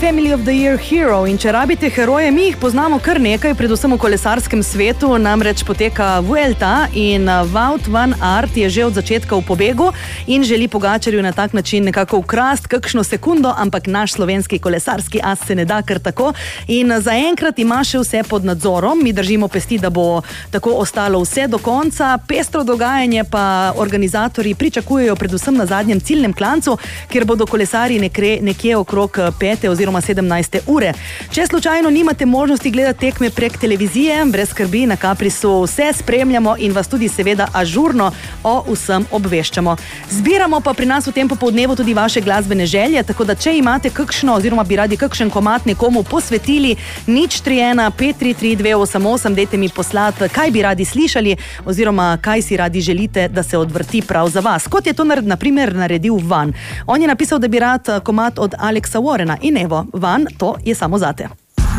Family of the Year Hero in če rabite heroje, mi jih poznamo kar nekaj, predvsem v kolesarskem svetu, namreč poteka Vuelta in Wout van Aert je že od začetka v pobegu in želi Pogačarju na tak način nekako ukrast kakšno sekundo, ampak naš slovenski kolesarski as se ne da kar tako in zaenkrat ima še vse pod nadzorom. Mi držimo pesti, da bo tako ostalo vse do konca. Pestro dogajanje pa organizatorji pričakujejo predvsem na zadnjem ciljnem klancu, kjer bodo kolesarji nekje okrog 5. oziroma 17. ure. Če slučajno nimate možnosti gledati tekme prek televizije, brez skrbi, na Caprisu vse spremljamo in vas tudi seveda ažurno o vsem obveščamo. Zbiramo pa pri nas v tem popoldnevu tudi vaše glasbene želje, tako da če imate kakšno oziroma bi radi kakšen komad nekomu posvetili, 031 533 288, dajte mi poslati, kaj bi radi slišali oziroma kaj si radi želite, da se odvrti prav za vas. Kot je to na primer naredil Van. On je napisal, da bi rad komad od Alexa Warrena in evo, Van, to je samo zate.